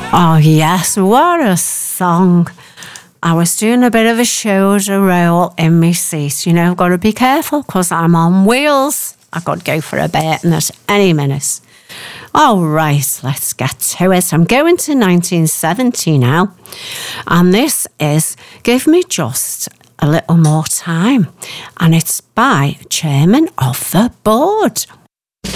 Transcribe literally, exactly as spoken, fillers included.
Oh, yes, what a song. I was doing a bit of a shoulder roll in my seat. You know, I've got to be careful because I'm on wheels. I could go for a bit and at any minute. All right, let's get to it. I'm going to nineteen seventy now. And this is Give Me Just a Little More Time. And it's by Chairman of the Board.